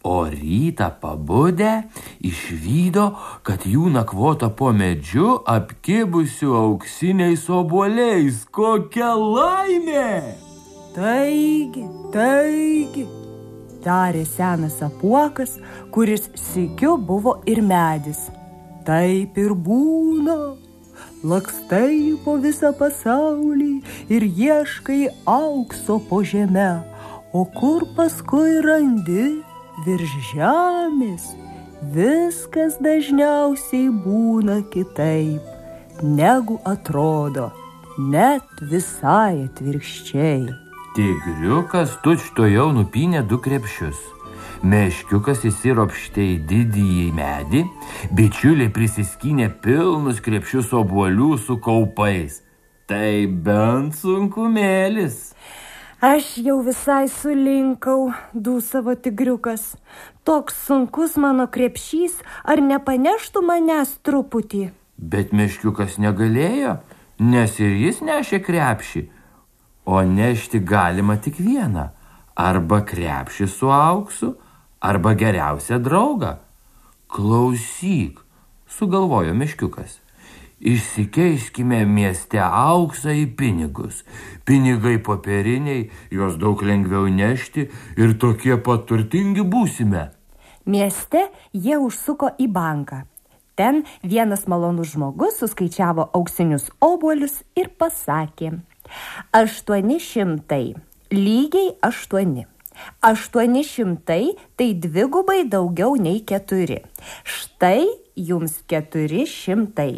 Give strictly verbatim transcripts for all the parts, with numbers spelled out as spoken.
O rytą pabudę išvydo, kad jų nakvota po medžiu apkibusiu auksiniais obuoliais. Kokia laimė! Taigi, taigi, tarė senas apuokas, kuris sykiu buvo ir medis. Taip ir būna. Lakstai po visą pasaulį ir ieškai aukso po žeme, o kur paskui randi virš žemės, viskas dažniausiai būna kitaip, negu atrodo, net visai atvirkščiai. Tigriukas tučtuojau nupynė du krepšius. Meškiukas įsiropštė į didįjį medį, bičiuliai prisiskynė pilnus krepšius obuolių su kaupais. Tai bent sunkumėlis. Aš jau visai sulinkau, dūsavo tigriukas. Toks sunkus mano krepšys, ar nepaneštų manęs truputį? Bet meškiukas negalėjo, nes ir jis nešė krepšį. O nešti galima tik vieną, arba krepšį su auksu, arba geriausią draugą. Klausyk, sugalvojo meškiukas. Išsikeiskime mieste auksą į pinigus. Pinigai popieriniai, juos daug lengviau nešti ir tokie pat turtingi būsime. Mieste jie užsuko į banką. Ten vienas malonus žmogus suskaičiavo auksinius obuolius ir pasakė: aštuoni šimtai, lygiai aštuoni. Aštuoni šimtai tai dvigubai daugiau nei keturi. Štai jums keturi šimtai.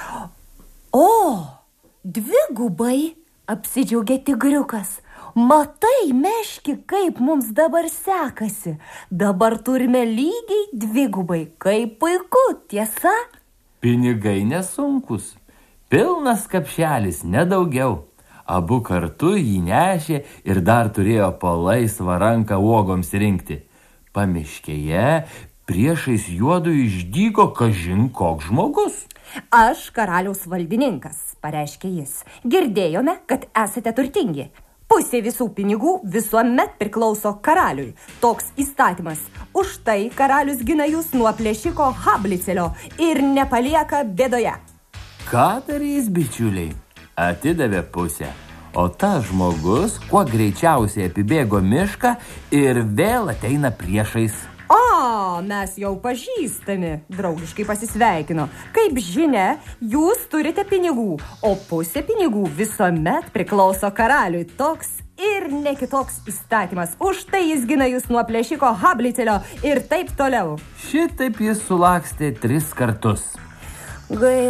O, dvigubai, apsidžiaugė tigriukas. Matai, meški, kaip mums dabar sekasi. Dabar turime lygiai dvigubai. Kaip puiku, tiesa? Pinigai nesunkus. Pilnas kapšelis, nedaugiau. Abu kartu jį nešė ir dar turėjo po laisvą ranką uogoms rinkti. Pamiškėje priešais juodu išdygo kažin koks žmogus. Aš karaliaus valdininkas, pareiškė jis. Girdėjome, kad esate turtingi. Pusė visų pinigų visuomet priklauso karaliui. Toks įstatymas. Už tai karalius gina jūs nuo plėšiko Hablicelio ir nepalieka bėdoje. Ką darys, bičiuliai? Atidavė pusę, o tas žmogus kuo greičiausiai apibėgo mišką ir vėl ateina priešais. O, mes jau pažįstami, draugiškai pasisveikino. Kaip žinia, jūs turite pinigų, o pusė pinigų visuomet priklauso karaliui. Toks ir ne kitoks įstatymas. Už tai jis gina jūs nuo plėšiko Hablicelio ir taip toliau. Šitaip jis sulakstė tris kartus. Gaila.